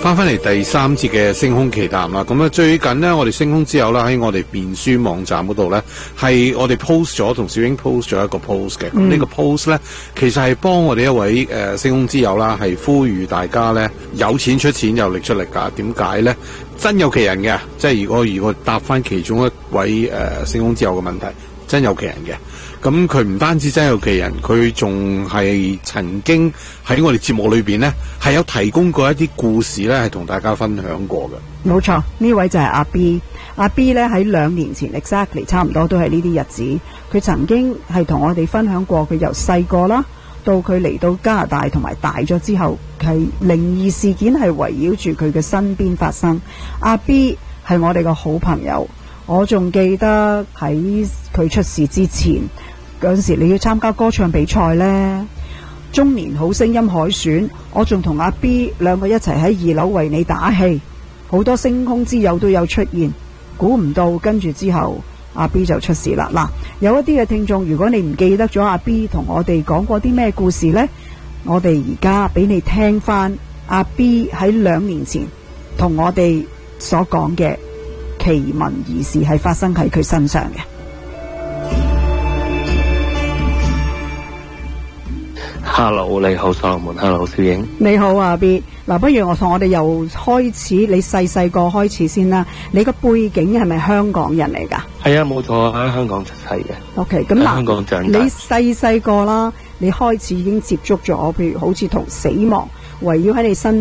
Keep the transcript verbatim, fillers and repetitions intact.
翻翻嚟第三節嘅星空奇談啦，咁啊最近呢，我哋星空之友啦喺我哋面書網站嗰度呢，係我哋 post 咗同小英 post 咗一個 post 嘅，咁呢、嗯、個 post 呢，其實係幫我哋一位誒、呃、星空之友啦，係呼籲大家呢，有錢出錢，有力出力噶。點解呢？真有其人嘅，即係如果如果答翻其中一位誒、呃、星空之友嘅問題，真有其人嘅。咁佢唔單止真有其人，佢仲係曾經喺我哋節目裏邊呢，係有提供過一啲故事呢，係同大家分享過嘅。 冇錯，呢位就係阿 B。阿 B 呢喺兩年前 exactly 差唔多都係呢啲日子，佢曾經係同我哋分享過，佢由細個啦到佢嚟到加拿大同埋大咗之後，係靈異事件係圍繞住佢嘅身邊發生。阿 B 係我哋個好朋友，我仲記得喺佢出事之前嗰陣時，你要參加歌唱比賽呢，中年好聲音海選，我仲同阿 B 兩個一齊喺二樓為你打氣，好多星空之友都有出現，估唔到跟住之後阿 B 就出事啦。嗱，有一啲嘅聽眾，如果你唔記得咗阿 B 同我哋講過啲咩故事呢，我哋而家俾你聽翻阿 B 喺兩年前同我哋所講嘅奇聞異事係發生喺佢身上嘅。 Hello， 你好，所羅門。Hello， 小英。 你好，阿 B。嗱，不如我同我哋由開始，你細細個開始先啦。你個背景係咪香港人嚟㗎？ 係啊，冇錯，喺香港出世嘅。 OK，咁嗱， 香港長大。 你細細個啦，你開始已經接觸咗，譬如好似同死亡圍繞喺你身